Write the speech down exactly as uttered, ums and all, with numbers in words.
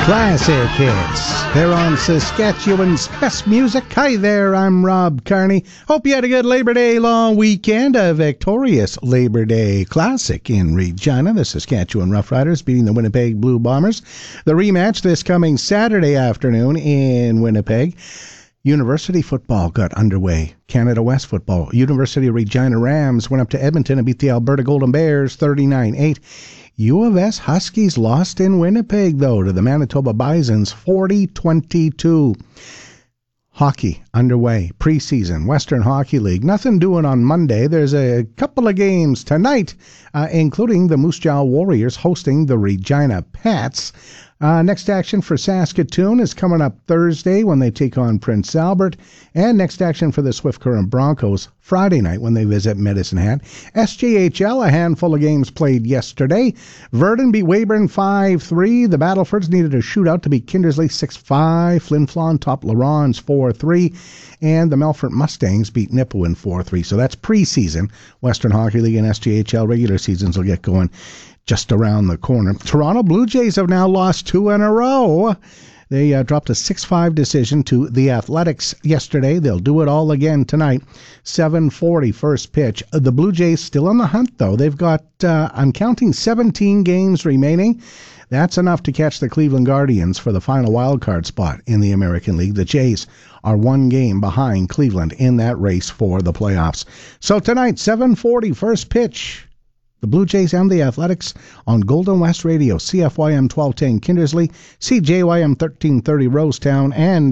Classic hits. They're on Saskatchewan's best music. Hi there, I'm Rob Carney. Hope you had a good Labor Day long weekend. A victorious Labor Day Classic in Regina. The Saskatchewan Roughriders beating the Winnipeg Blue Bombers. The rematch this coming Saturday afternoon in Winnipeg. University football got underway. Canada West football. University of Regina Rams went up to Edmonton and beat the Alberta Golden Bears thirty-nine eight. U of S Huskies lost in Winnipeg, though, to the Manitoba Bisons forty twenty-two. Hockey underway. Preseason. Western Hockey League. Nothing doing on Monday. There's a couple of games tonight, uh, including the Moose Jaw Warriors hosting the Regina Pats. Uh, next action for Saskatoon is coming up Thursday when they take on Prince Albert. And next action for the Swift Current Broncos Friday night when they visit Medicine Hat. S J H L, a handful of games played yesterday. Verdun beat Weyburn five three. The Battlefords needed a shootout to beat Kindersley six five. Flin Flon topped Laurens four three. And the Melfort Mustangs beat Nipawin four three. So that's preseason. Western Hockey League and S J H L regular seasons will get going just around the corner. Toronto Blue Jays have now lost two in a row. They uh, dropped a six five decision to the Athletics yesterday. They'll do it all again tonight. seven forty first pitch. The Blue Jays still on the hunt, though. They've got, uh, I'm counting seventeen games remaining. That's enough to catch the Cleveland Guardians for the final wildcard spot in the American League. The Jays are one game behind Cleveland in that race for the playoffs. So tonight, seven forty first pitch. The Blue Jays and the Athletics on Golden West Radio, C F Y M twelve ten Kindersley, C J Y M thirteen thirty Rosetown, and